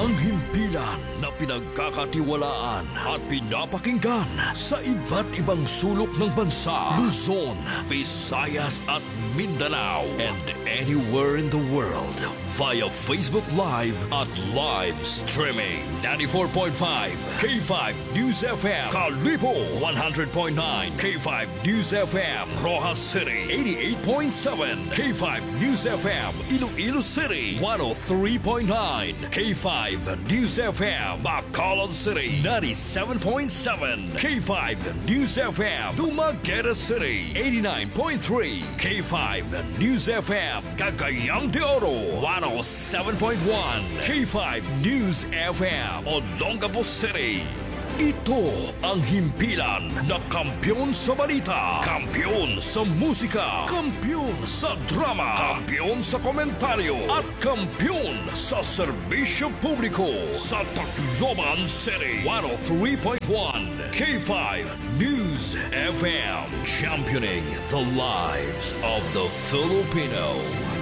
Ang himpilan na pinagkakatiwalaan at pinapakinggan sa iba't ibang sulok ng bansa, Luzon, Visayas at Mindanao, and anywhere in the world via Facebook Live at live streaming. 94.5 K5 News FM Kalibo, 100.9 K5 News FM Rojas City, 88.7 K5 News FM Iloilo City, 103.9 K5 News FM Bacolod City, 97.7 K5 News FM Dumaguete City, 89.3 K5 News FM Cagayan de Oro, 107.1 K5 News FM Olongapo City. Ito ang himpilan na kampiyon sa balita, kampiyon sa musika, kampiyon sa drama, kampiyon sa komentaryo, at kampiyon sa serbisyo publiko sa Tacloban City. 103.1 K5 News FM, championing the lives of the Filipino.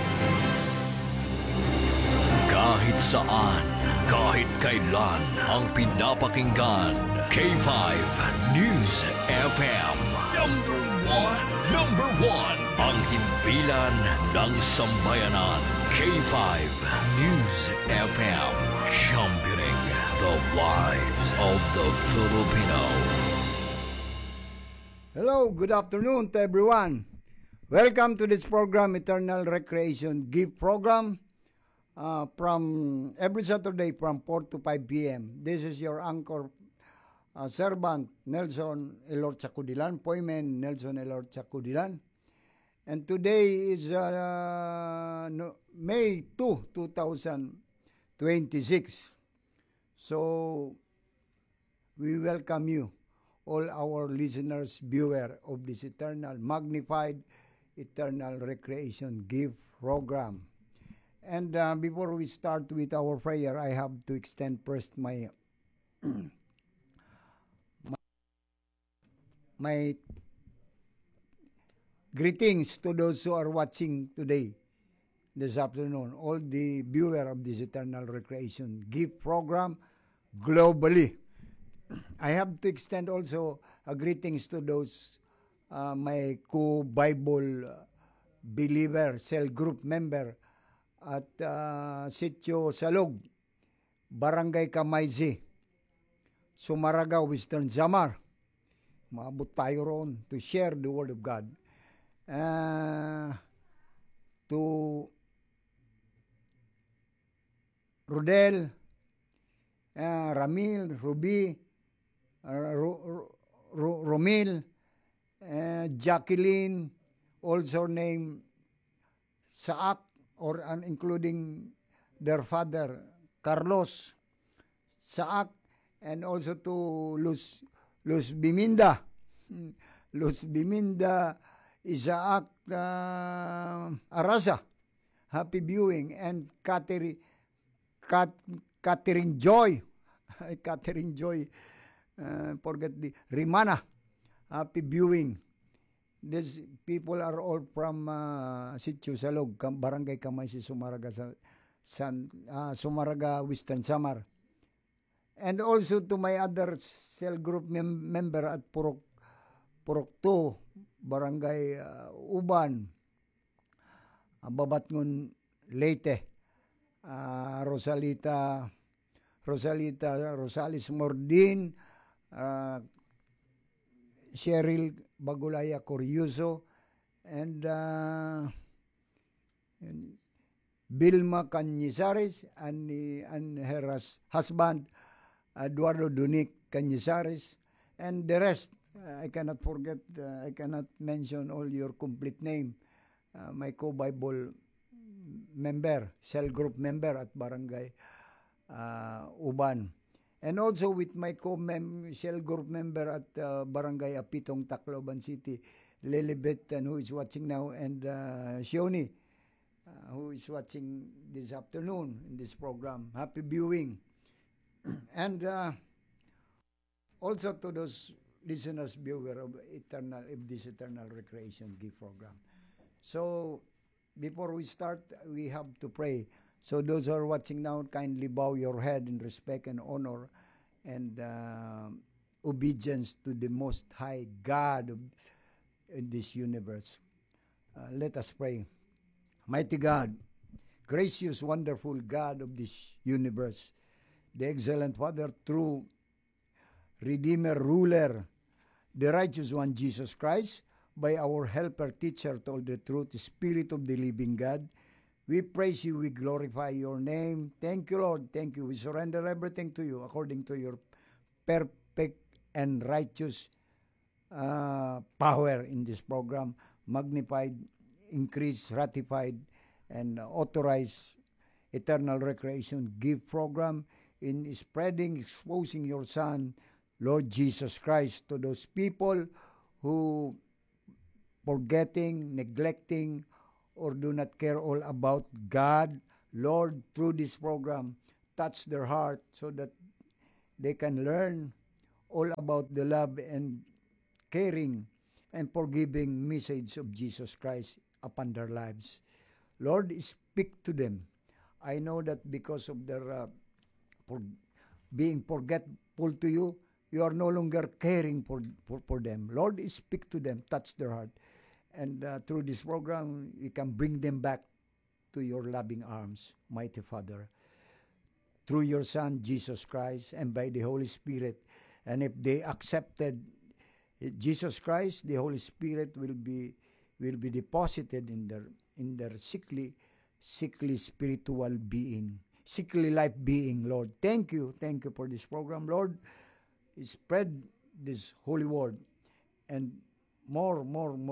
Kahit saan, kahit kailan, ang pinapakinggan, K5 News FM. Number one, ang himpilan ng sambayanan, K5 News FM, championing the lives of the Filipino. Hello, good afternoon to everyone. Welcome to this program, Eternal Recreation Gift Program. From every Saturday from 4 to 5 p.m. This is your anchor servant, Nelson Elorcha Kudilan, Poymen Nelson Elorcha Kudilan. And today is May 2, 2026. So, we welcome you, all our listeners, viewer of this eternal, magnified, Eternal Recreation Gift Program. And before we start with our prayer, I have to extend first my greetings to those who are watching today, this afternoon, all the viewer of this Eternal Recreation Gift Program globally. I have to extend also a greetings to those my co-Bible believer, cell group member, at Sitio Salog, Barangay Kamaysi, Sumaraga, Western Samar. Maabot tayo roon to share the Word of God. To Rodel, Ramil, Ruby, Romil, Jacqueline, also named Saak, or including their father, Carlos Saak, and also to Luz Biminda, Isaac Arasa. Happy viewing. And Catherine Joy, Catherine Joy, forget the Rimana. Happy viewing. These people are all from Sitio Salog, Barangay Kamaysi, Sumaraga, Sumaraga, Western Samar. And also to my other cell group member at Purok 2, Barangay Uban, Babatngon, Leyte, Rosales Mordin, Cheryl Bagulaya Corioso, and Vilma Cañizares, and her husband, Eduardo Dunic Cañizares, and the rest. I cannot forget, I cannot mention all your complete name. My co-Bible member, cell group member at Barangay Uban. And also with my cell group member at Barangay Apitong, Tacloban City, Lilibet, who is watching now, and Shioni, who is watching this afternoon in this program. Happy viewing. And also to those listeners, viewer of this Eternal Recreation Gift Program. So, before we start, we have to pray. So those who are watching now, kindly bow your head in respect and honor and obedience to the Most High God in this universe. Let us pray. Mighty God, gracious, wonderful God of this universe, the excellent Father, true Redeemer, Ruler, the righteous one, Jesus Christ, by our helper, teacher, told the truth, Spirit of the living God, we praise you, we glorify your name. Thank you, Lord. Thank you. We surrender everything to you according to your perfect and righteous power in this program, magnified, increased, ratified, and authorized eternal recreation gift program in spreading, exposing your Son, Lord Jesus Christ, to those people who forgetting, neglecting, or do not care all about God. Lord, through this program, touch their heart so that they can learn all about the love and caring and forgiving message of Jesus Christ upon their lives. Lord, speak to them. I know that because of their being forgetful to you, you are no longer caring for them. Lord, speak to them, touch their heart. And through this program, you can bring them back to your loving arms, mighty Father. Through your Son, Jesus Christ, and by the Holy Spirit. And if they accepted Jesus Christ, the Holy Spirit will be deposited in their sickly spiritual being, sickly life being, Lord. Thank you for this program, Lord. Spread this holy word, and more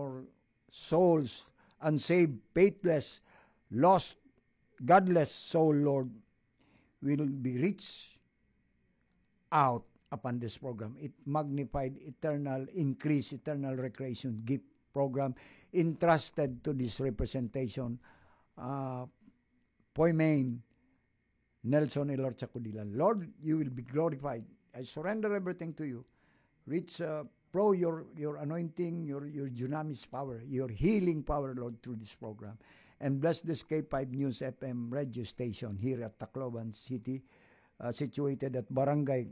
souls, unsaved, faithless, lost, godless soul, Lord, will be reached out upon this program. It magnified, eternal increase, eternal recreation gift program entrusted to this representation, Poimain Nelson Elorcha Kudilan. Lord, you will be glorified. I surrender everything to you. Reach pro your anointing, your dunamis power, your healing power, Lord, through this program. And bless this K5 News FM radio station here at Tacloban City, situated at Barangay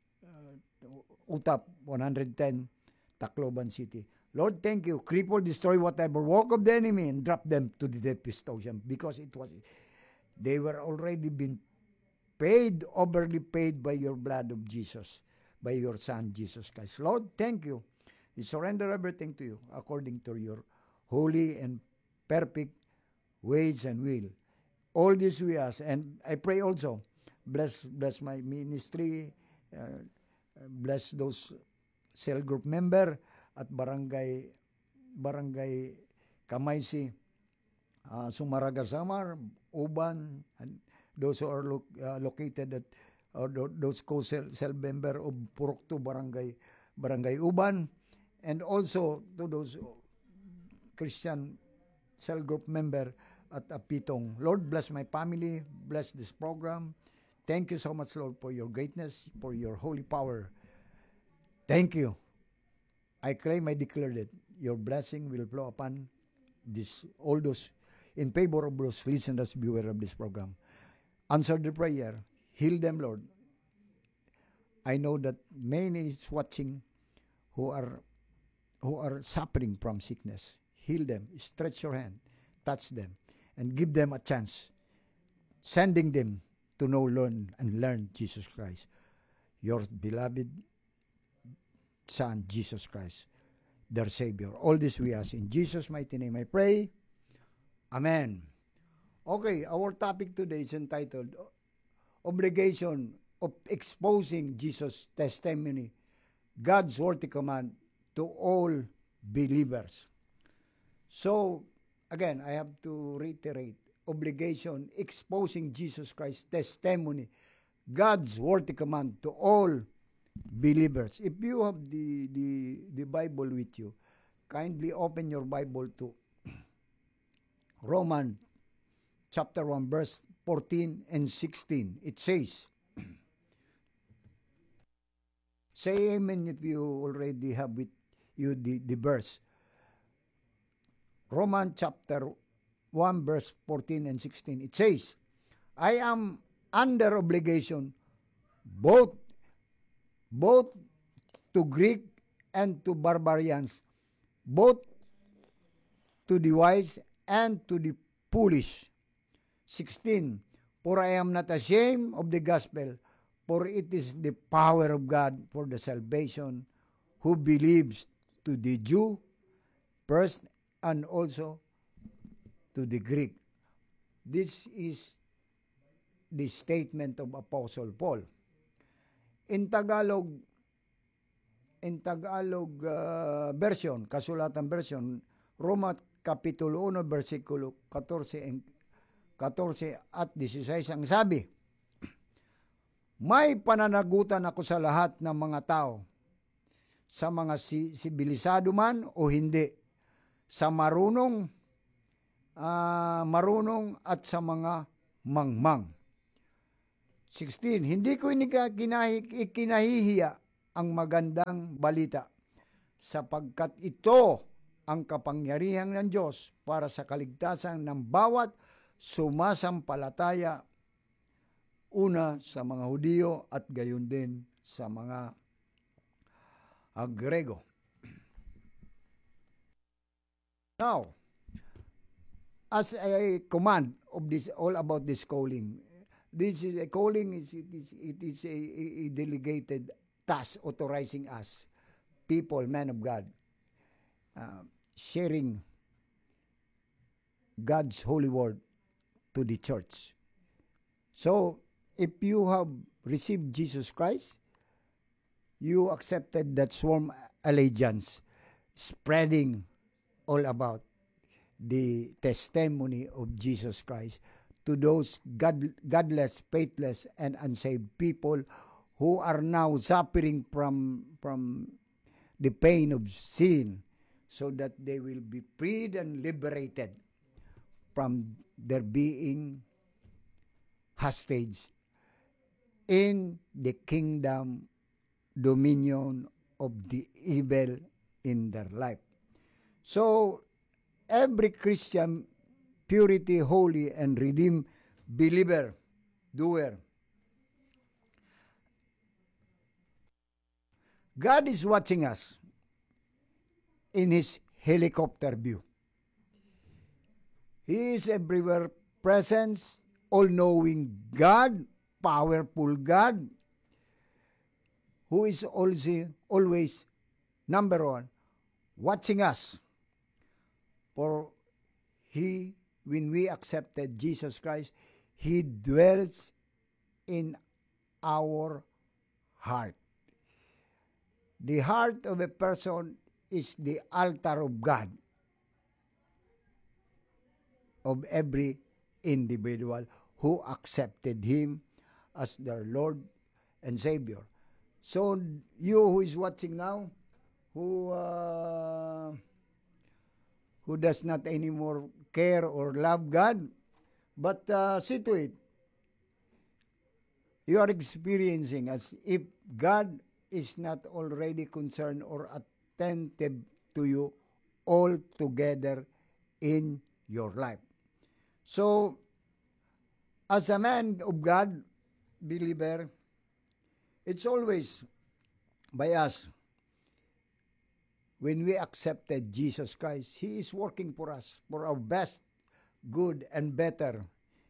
Utap 110, Tacloban City. Lord, thank you. Cripple, destroy whatever work of the enemy and drop them to the deepest ocean, because they were already been paid, overly paid by your blood of Jesus, by your Son, Jesus Christ. Lord, thank you. We surrender everything to you according to your holy and perfect ways and will. All this we ask. And I pray also, bless my ministry, bless those cell group member at Barangay Kamaysi, Sumaraga Samar, Uban, and those who are located at those co-cell member of Purokto Barangay Uban, and also to those Christian cell group member at Apitong. Lord, bless my family, bless this program. Thank you so much, Lord, for your greatness, for your holy power. Thank you. I claim, I declare that your blessing will flow upon all those in favor of those listeners, viewers of this program. Answer the prayer. Heal them, Lord. I know that many is watching who are suffering from sickness. Heal them. Stretch your hand. Touch them. And give them a chance. Sending them to know, learn Jesus Christ. Your beloved Son, Jesus Christ, their Savior. All this we ask in Jesus' mighty name I pray. Amen. Okay, our topic today is entitled Obligation of Exposing Jesus' Testimony, God's worthy command to all believers. So, again, I have to reiterate, obligation, exposing Jesus Christ's testimony, God's worthy command to all believers. If you have the Bible with you, kindly open your Bible to Romans chapter 1, verse 14 and 16. It says, say amen if you already have with you the verse. Romans chapter 1, verse 14 and 16. It says, I am under obligation both both to Greek and to barbarians, both to the wise and to the foolish. 16. For I am not ashamed of the gospel, for it is the power of God for the salvation who believes, to the Jew first and also to the Greek. This is the statement of Apostle Paul. In Tagalog version, kasulatan version, Roma Kapitulo 1, versikulo 14 at 16 ang sabi, may pananagutan ako sa lahat ng mga tao, sa mga sibilisado man o hindi, sa marunong at sa mga mangmang. 16. Hindi ko ikinahihiya ang magandang balita, sapagkat ito ang kapangyarihan ng Diyos para sa kaligtasan ng bawat sumasampalataya, una sa mga Hudiyo at gayon din sa mga Grego. Now, as a command of this, all about this calling, this is a calling. It is a delegated task authorizing us, people, men of God, sharing God's holy word to the church. So, if you have received Jesus Christ, you accepted that sworn allegiance, spreading all about the testimony of Jesus Christ to those godless, faithless, and unsaved people who are now suffering from the pain of sin, so that they will be freed and liberated from their being hostage in the kingdom dominion of the evil in their life. So, every Christian, purity, holy, and redeemed believer, doer, God is watching us in His helicopter view. He is everywhere present, all-knowing God, powerful God, who is also always number one, watching us. For when we accepted Jesus Christ, He dwells in our heart. The heart of a person is the altar of God, of every individual who accepted Him as their Lord and Savior. So, you who is watching now, who does not anymore care or love God, but see to it, you are experiencing as if God is not already concerned or attentive to you altogether in your life. So, as a man of God, believer, it's always by us. When we accepted Jesus Christ, He is working for us, for our best, good, and better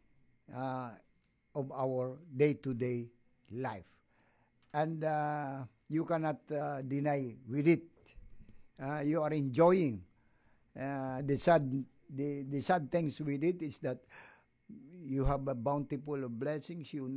of our day-to-day life. And you cannot deny with it. You are enjoying. The sad things with it is that you have a bountiful of blessings. You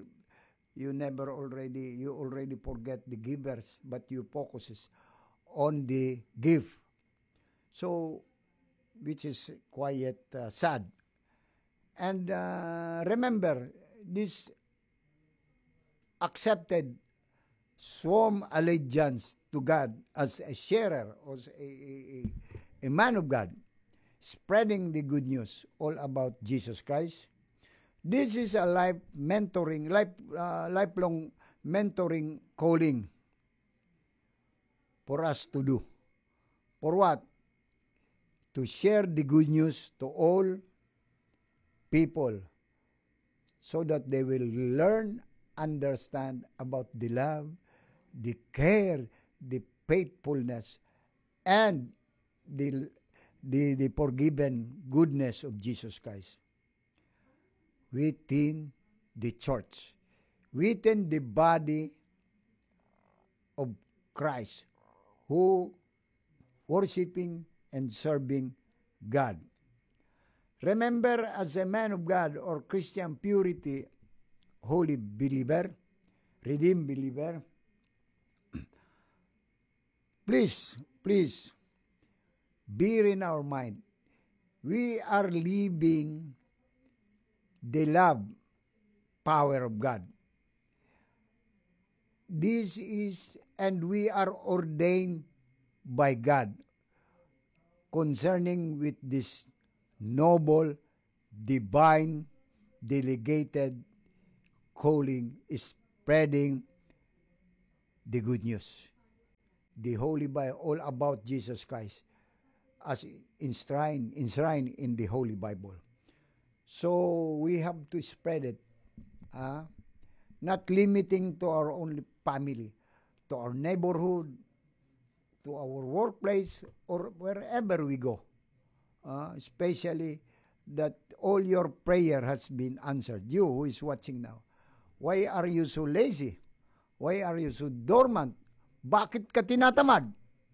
already forget the givers, but you focuses on the give. So, which is quite sad. And remember, this accepted sworn allegiance to God as a sharer, as a man of God, spreading the good news all about Jesus Christ. This is a lifelong mentoring calling for us to do. For what? To share the good news to all people, so that they will learn, understand about the love, the care, the faithfulness, and the forgiven goodness of Jesus Christ within the church, within the body of Christ, who worshiping and serving God. Remember, as a man of God or Christian purity, holy believer, redeemed believer, please, bear in our mind, we are living the love power of God. This is, and we are ordained by God concerning with this noble, divine, delegated calling, spreading the good news. The Holy Bible, all about Jesus Christ, as enshrined in the Holy Bible. So we have to spread it, not limiting to our own family, to our neighborhood, to our workplace, or wherever we go. Especially that all your prayer has been answered. You who is watching now, why are you so lazy? Why are you so dormant? Bakit ka tinatamad?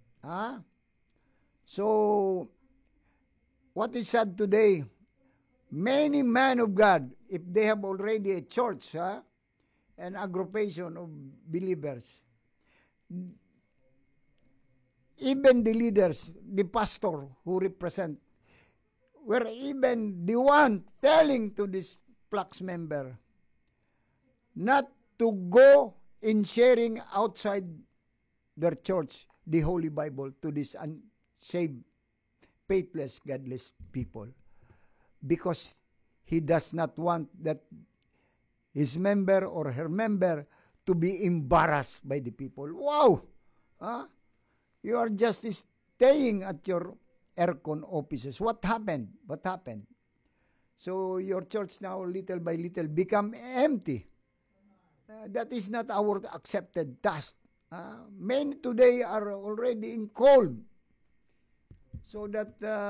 So, what is sad today, many men of God, if they have already a church, an aggregation of believers, even the leaders, the pastor who represent, were even the one telling to this flux member not to go in sharing outside their church the Holy Bible to this unsaved, faithless, godless people, because he does not want that his member or her member to be embarrassed by the people. Wow! You are just staying at your aircon offices. What happened? So your church now, little by little, become empty. That is not our accepted task. Many today are already in cold. So that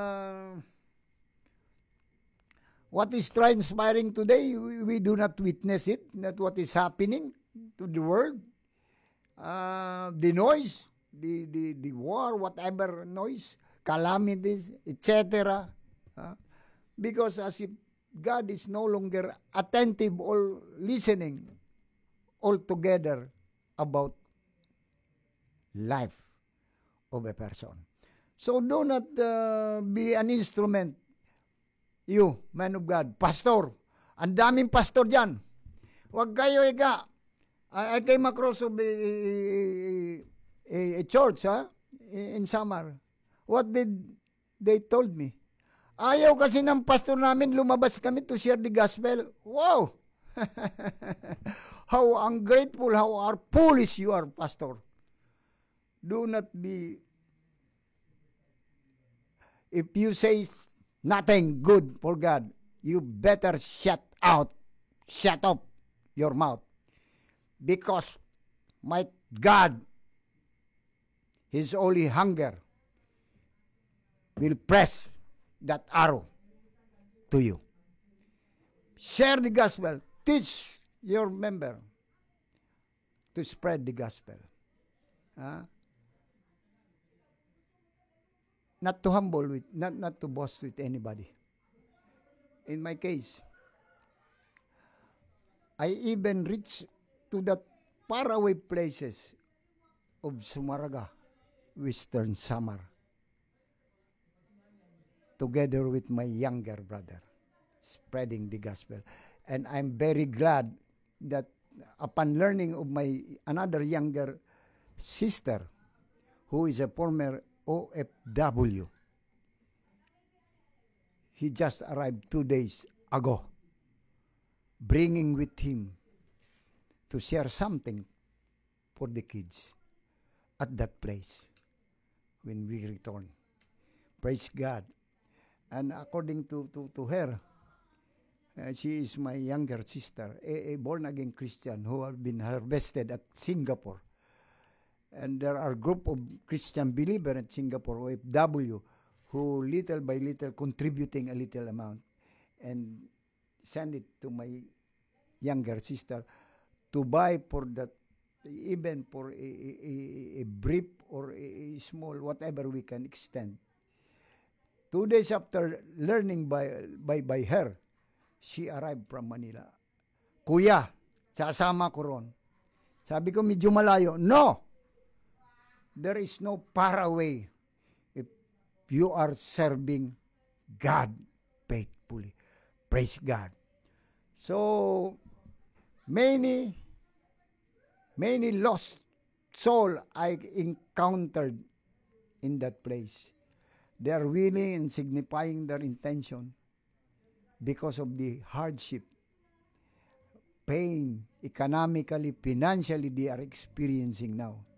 what is transpiring today, we do not witness it, not what is happening to the world. The noise, the war, whatever noise, calamities, etc. Because as if God is no longer attentive or listening altogether about life of a person. So do not be an instrument, you, man of God, pastor. Ang daming pastor dyan. Huwag kayo I came across of a church in Samar. What did they told me? Ayaw kasi ng pastor namin, lumabas kami to share the gospel. Wow! How ungrateful, how foolish you are, pastor. Do not be, if you say nothing good for God, you better shut up your mouth. Because my God, His holy hunger will press that arrow to you. Share the gospel. Teach your member to spread the gospel. Not to humble with, not to boast with anybody. In my case, I even reach to the faraway places of Sumaraga, Western Samar, together with my younger brother, spreading the gospel. And I'm very glad that upon learning of my another younger sister, who is a former OFW, he just arrived 2 days ago, bringing with him to share something for the kids at that place when we return. Praise God. And according to her, She is my younger sister, a born-again Christian who have been harvested at Singapore. And there are group of Christian believers at Singapore, OFW, who little by little contributing a little amount and send it to my younger sister to buy for that, even for a brief or a small, whatever we can extend. 2 days after learning by her, she arrived from Manila. Kuya, sasama ko ron. Sabi ko, medyo malayo. No! There is no far away if you are serving God faithfully. Praise God. So, many lost soul I encountered in that place. They are willing and signifying their intention because of the hardship, pain, economically, financially they are experiencing now.